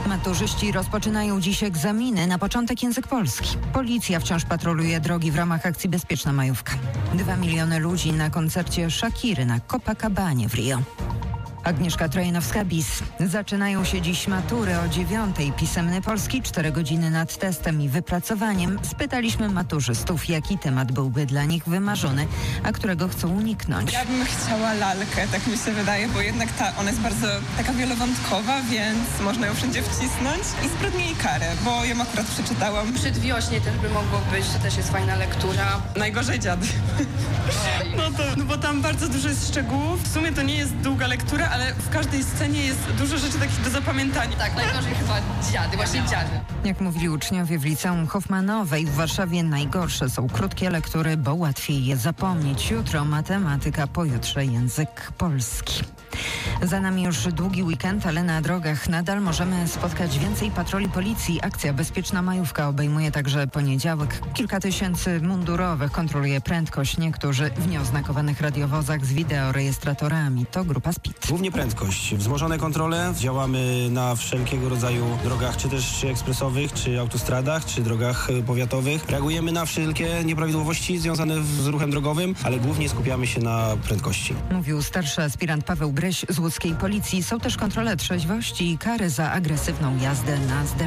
Maturzyści rozpoczynają dziś egzaminy. Na początek język polski. Policja wciąż patroluje drogi w ramach akcji Bezpieczna Majówka. 2 miliony ludzi na koncercie Shakiry na Copacabanie w Rio. Agnieszka Trojanowska-Bis. Zaczynają się dziś matury o 9:00. Pisemny polski, 4 godziny nad testem i wypracowaniem. Spytaliśmy maturzystów, jaki temat byłby dla nich wymarzony, a którego chcą uniknąć. Ja bym chciała lalkę, tak mi się wydaje, bo jednak ona jest bardzo taka wielowątkowa, więc można ją wszędzie wcisnąć. I sprytnie jej karę, bo ją akurat przeczytałam. Przedwiośnie też by mogło być, to też jest fajna lektura. Najgorzej dziady. No bo tam bardzo dużo jest szczegółów. W sumie to nie jest długa lektura, ale w każdej scenie jest dużo rzeczy takich do zapamiętania. Tak, najgorzej chyba dziady, właśnie dziady. Jak mówili uczniowie w liceum Hoffmanowej w Warszawie, najgorsze są krótkie lektury, bo łatwiej je zapomnieć. Jutro matematyka, pojutrze język polski. Za nami już długi weekend, ale na drogach nadal możemy spotkać więcej patroli policji. Akcja Bezpieczna Majówka obejmuje także poniedziałek. Kilka tysięcy mundurowych kontroluje prędkość. Niektórzy w nieoznakowanych radiowozach z wideorejestratorami. To grupa SPID. Głównie prędkość. Wzmożone kontrole. Działamy na wszelkiego rodzaju drogach, czy też ekspresowych, czy autostradach, czy drogach powiatowych. Reagujemy na wszelkie nieprawidłowości związane z ruchem drogowym, ale głównie skupiamy się na prędkości. Mówił starszy aspirant Paweł Bryś z łódzkiej policji. Są też kontrole trzeźwości i kary za agresywną jazdę na zderzeniu.